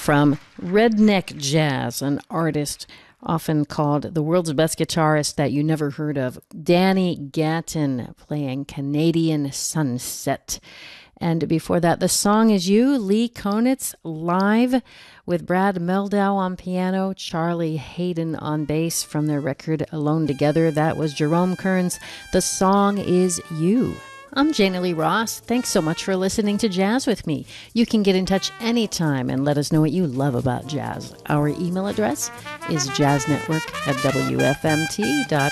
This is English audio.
from Redneck Jazz, an artist often called the world's best guitarist that you never heard of, Danny Gatton, playing Canadian Sunset. And before that, The Song Is You, Lee Konitz live with Brad Meldau on piano, Charlie Hayden on bass from their record Alone Together. That was Jerome Kern's The Song Is You. I'm Jana Lee Ross. Thanks so much for listening to Jazz with me. You can get in touch anytime and let us know what you love about jazz. Our email address is jazznetwork@wfmt.org.